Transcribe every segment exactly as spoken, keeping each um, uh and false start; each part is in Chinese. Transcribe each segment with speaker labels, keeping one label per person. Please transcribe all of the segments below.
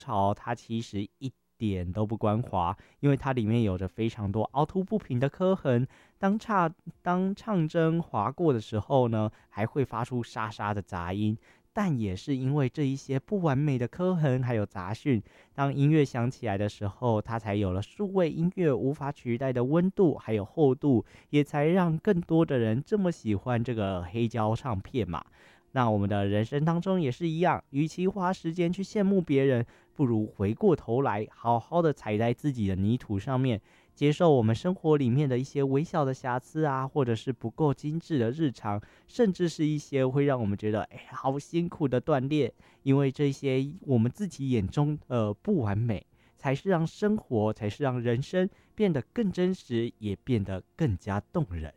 Speaker 1: 潮它其实一点都不光滑，因为它里面有着非常多凹凸不平的刻痕。当唱当唱针划过的时候呢，还会发出沙沙的杂音。但也是因为这一些不完美的刻痕还有杂讯，当音乐响起来的时候，它才有了数位音乐无法取代的温度还有厚度，也才让更多的人这么喜欢这个黑胶唱片嘛。那我们的人生当中也是一样，与其花时间去羡慕别人，不如回过头来好好的踩在自己的泥土上面，接受我们生活里面的一些微小的瑕疵啊，或者是不够精致的日常，甚至是一些会让我们觉得哎好辛苦的锻炼，因为这些我们自己眼中呃不完美，才是让生活，才是让人生变得更真实，也变得更加动人。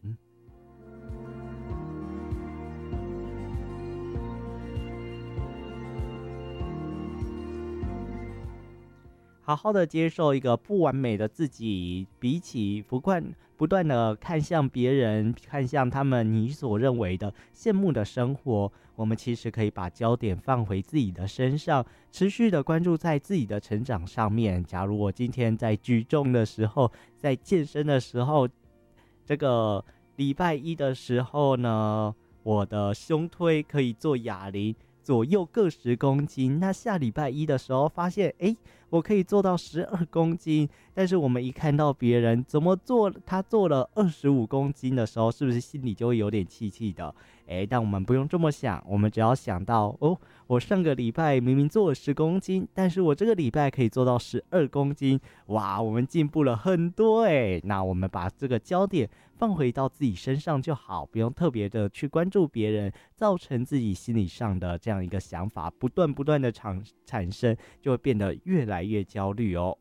Speaker 1: 好好的接受一个不完美的自己，比起不断不断的看向别人，看向他们你所认为的羡慕的生活，我们其实可以把焦点放回自己的身上，持续的关注在自己的成长上面。假如我今天在举重的时候，在健身的时候，这个礼拜一的时候呢，我的胸推可以做哑铃，左右各十公斤。那下礼拜一的时候发现，诶，我可以做到十二公斤。但是我们一看到别人怎么做，他做了二十五公斤的时候，是不是心里就会有点气气的？诶，但我们不用这么想，我们只要想到，哦，我上个礼拜明明做了十公斤，但是我这个礼拜可以做到十二公斤，哇，我们进步了很多诶。那我们把这个焦点放回到自己身上就好，不用特别的去关注别人，造成自己心理上的这样一个想法不断不断的产产生，就会变得越来越焦虑哦。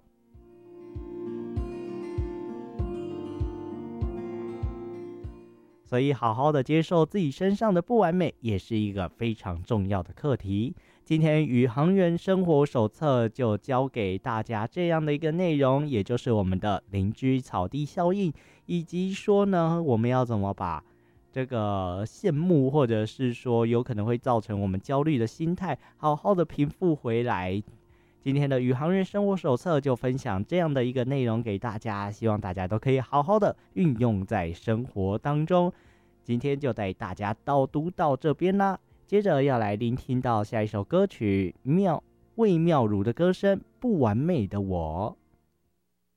Speaker 1: 所以好好的接受自己身上的不完美，也是一个非常重要的课题。今天宇航员生活手册就教给大家这样的一个内容，也就是我们的邻居草地效应，以及说呢，我们要怎么把这个羡慕，或者是说有可能会造成我们焦虑的心态，好好的平复回来。今天的宇航员生活手册就分享这样的一个内容给大家，希望大家都可以好好的运用在生活当中。今天就带大家导读到这边啦，接着要来聆听到下一首歌曲，妙魏妙如的歌声《不完美的我》。